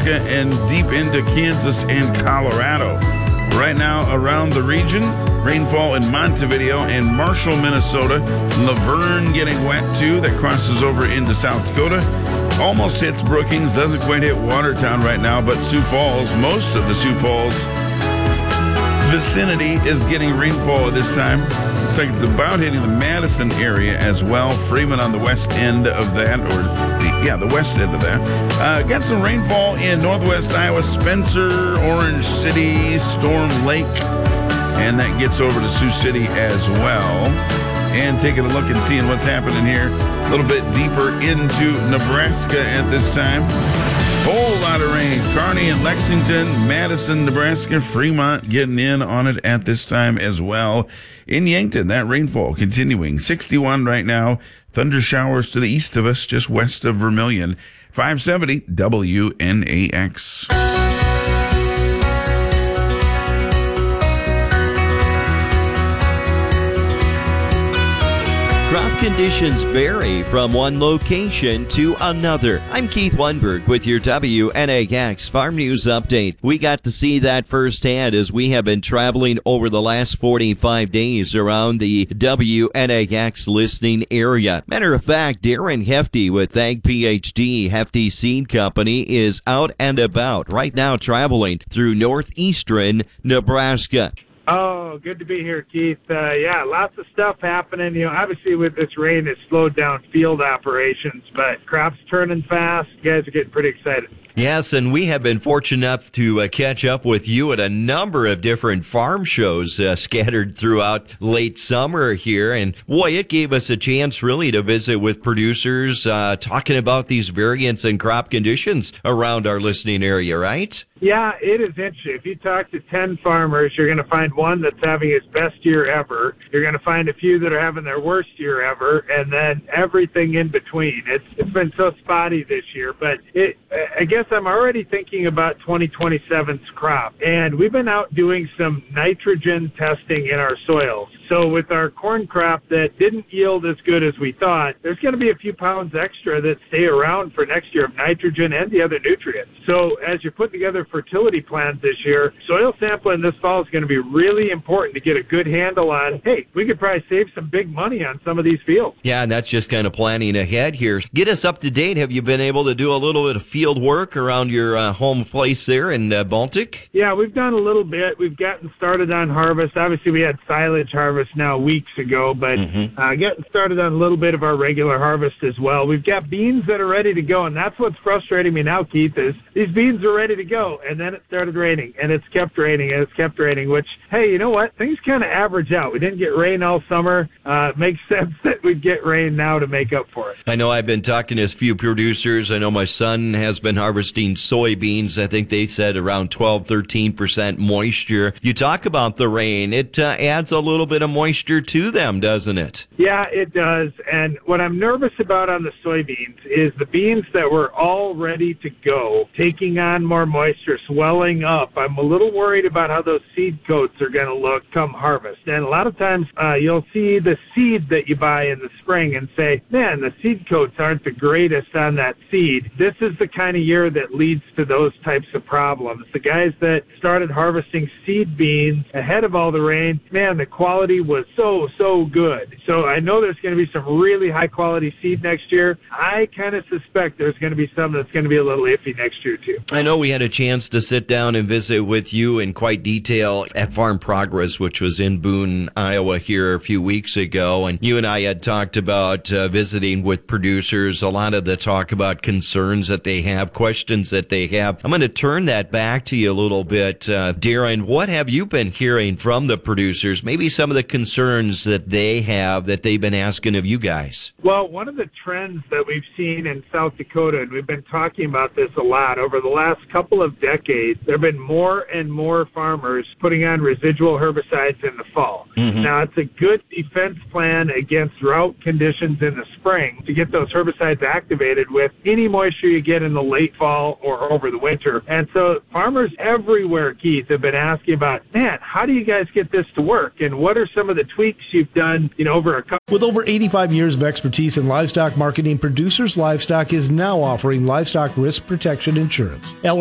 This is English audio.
Nebraska and deep into Kansas and Colorado. Right now, around the region, rainfall in Montevideo and Marshall, Minnesota. Laverne getting wet, too. That crosses over into South Dakota. Almost hits Brookings. Doesn't quite hit Watertown right now, but Sioux Falls, most of the Sioux Falls vicinity is getting rainfall at this time. Looks like it's about hitting the Madison area as well. Freeman on the west end of that, the west end of that. Got some rainfall in northwest Iowa, Spencer, Orange City, Storm Lake, and that gets over to Sioux City as well. And taking a look and seeing what's happening here a little bit deeper into Nebraska at this time. Whole lot of rain. Kearney and Lexington, Madison, Nebraska, Fremont getting in on it at this time as well. In Yankton, that rainfall continuing. 61 right now. Thunder showers to the east of us, just west of Vermilion. 570 WNAX. Crop conditions vary from one location to another. I'm Keith Lundberg with your WNAX Farm News Update. We got to see that firsthand as we have been traveling over the last 45 days around the WNAX listening area. Matter of fact, Darren Hefty with Ag PhD Hefty Seed Company is out and about right now traveling through northeastern Nebraska. Oh, good to be here, Keith. Yeah, lots of stuff happening. You know, obviously with this rain, it's slowed down field operations, but crops turning fast. You guys are getting pretty excited. Yes, and we have been fortunate enough to catch up with you at a number of different farm shows scattered throughout late summer here. And boy, it gave us a chance really to visit with producers talking about these variants and crop conditions around our listening area, right? Yeah, it is interesting. If you talk to 10 farmers, you're going to find one that's having his best year ever. You're going to find a few that are having their worst year ever, and then everything in between. It's been so spotty this year, but I guess I'm already thinking about 2027's crop. And we've been out doing some nitrogen testing in our soils. So with our corn crop that didn't yield as good as we thought, there's going to be a few pounds extra that stay around for next year of nitrogen and the other nutrients. So as you're putting together fertility plans this year, soil sampling this fall is going to be really important to get a good handle on, hey, we could probably save some big money on some of these fields. Yeah, and that's just kind of planning ahead here. Get us up to date. Have you been able to do a little bit of field work around your home place there in Baltic? Yeah, we've done a little bit. We've gotten started on harvest. Obviously, we had silage harvest now weeks ago, but getting started on a little bit of our regular harvest as well. We've got beans that are ready to go, and that's what's frustrating me now, Keith, is these beans are ready to go, and then it started raining, and it's kept raining, and it's kept raining, which, hey, you know what? Things kind of average out. We didn't get rain all summer. It makes sense that we'd get rain now to make up for it. I know I've been talking to a few producers. I know my son has been harvesting soybeans. I think they said around 12-13% moisture. You talk about the rain. It adds a little bit of moisture to them, doesn't it? Yeah, it does. And what I'm nervous about on the soybeans is the beans that were all ready to go, taking on more moisture, swelling up. I'm a little worried about how those seed coats are going to look come harvest. And a lot of times you'll see the seed that you buy in the spring and say, man, the seed coats aren't the greatest on that seed. This is the kind of year that leads to those types of problems. The guys that started harvesting seed beans ahead of all the rain, man, the quality was so good. So I know there's going to be some really high quality seed next year. I kind of suspect there's going to be some that's going to be a little iffy next year too. I know we had a chance to sit down and visit with you in quite detail at Farm Progress, which was in Boone, Iowa here a few weeks ago. And you and I had talked about visiting with producers, a lot of the talk about concerns that they have, questions that they have. I'm going to turn that back to you a little bit. Darren, what have you been hearing from the producers? Maybe some of the concerns that they have that they've been asking of you guys. Well, one of the trends that we've seen in South Dakota, and we've been talking about this a lot over the last couple of decades, there have been more and more farmers putting on residual herbicides in the fall. Now, it's a good defense plan against drought conditions in the spring to get those herbicides activated with any moisture you get in the late fall or over the winter. And so farmers everywhere, Keith, have been asking about, man, how do you guys get this to work? And what are some of the tweaks you've done, over a couple? With over 85 years of expertise in livestock marketing, Producers Livestock is now offering livestock risk protection insurance.